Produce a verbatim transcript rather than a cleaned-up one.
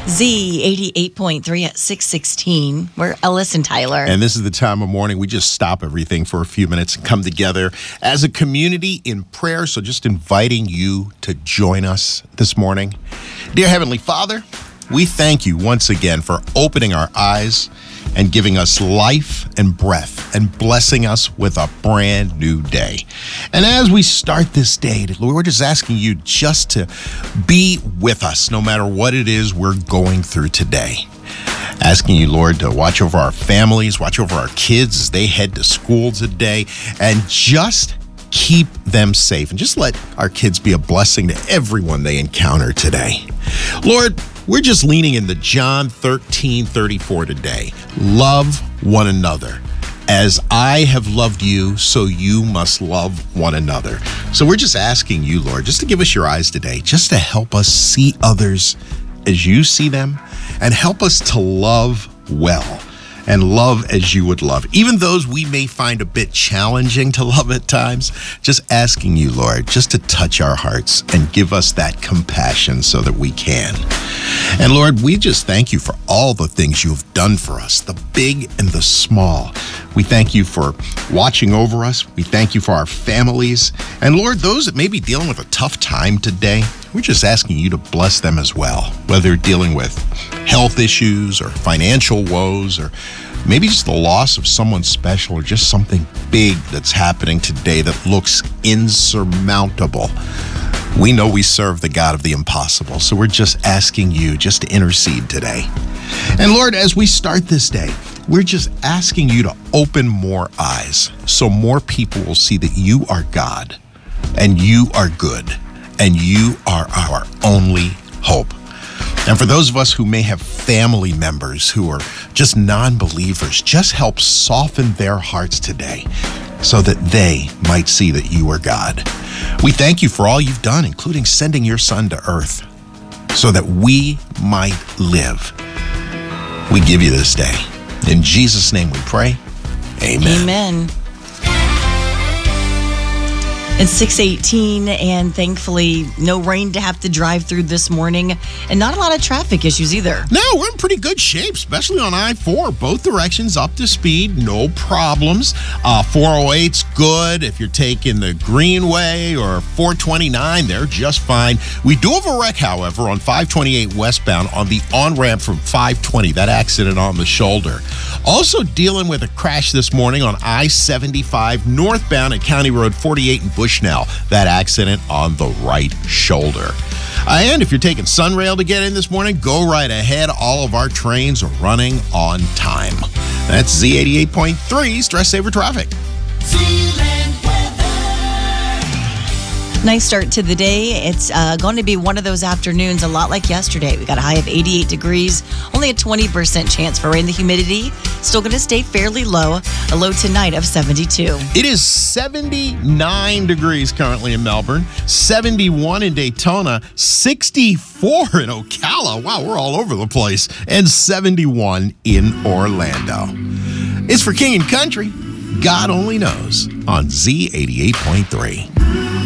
Z eighty-eight point three at six sixteen. We're Ellis and Tyler. And this is the time of morning we just stop everything for a few minutes and come together as a community in prayer. So just inviting you to join us this morning. Dear Heavenly Father, we thank you once again for opening our eyes and giving us life and breath and blessing us with a brand new day. And as we start this day, Lord, we're just asking you just to be with us no matter what it is we're going through today. Asking you, Lord, to watch over our families, watch over our kids as they head to school today, and just keep them safe. And just let our kids be a blessing to everyone they encounter today. Lord, we're just leaning into John thirteen thirty-four today. Love one another. As I have loved you, so you must love one another. So we're just asking you, Lord, just to give us your eyes today, just to help us see others as you see them, and help us to love well and love as you would love. Even those we may find a bit challenging to love at times, just asking you, Lord, just to touch our hearts and give us that compassion so that we can. And Lord, we just thank you for all the things you have done for us, the big and the small. We thank you for watching over us. We thank you for our families. And Lord, those that may be dealing with a tough time today, we're just asking you to bless them as well, whether dealing with health issues or financial woes or maybe just the loss of someone special or just something big that's happening today that looks insurmountable. We know we serve the God of the impossible, so we're just asking you just to intercede today. And Lord, as we start this day, we're just asking you to open more eyes so more people will see that you are God and you are good and you are our only hope. And for those of us who may have family members who are just non-believers, just help soften their hearts today so that they might see that you are God. We thank you for all you've done, including sending your son to earth so that we might live. We give you this day. In Jesus' name we pray. Amen. Amen. It's six eighteen, and thankfully no rain to have to drive through this morning, and not a lot of traffic issues either. No, we're in pretty good shape, especially on I four. Both directions up to speed, no problems. Uh, four oh eight's good. If you're taking the Greenway or four twenty-nine, they're just fine. We do have a wreck, however, on five twenty-eight westbound on the on-ramp from five twenty, that accident on the shoulder. Also dealing with a crash this morning on I seventy-five northbound at County Road forty-eight in Bushnell, that accident on the right shoulder. Uh, and if you're taking Sunrail to get in this morning, go right ahead. All of our trains are running on time. That's Z eighty-eight point three Stress Saver Traffic. Nice start to the day. It's uh, going to be one of those afternoons a lot like yesterday. We got a high of eighty-eight degrees, only a twenty percent chance for rain. The humidity still going to stay fairly low, a low tonight of seventy-two. It is seventy-nine degrees currently in Melbourne, seventy-one in Daytona, sixty-four in Ocala. Wow, we're all over the place. And seventy-one in Orlando. It's for King and Country. God Only Knows on Z eighty-eight point three.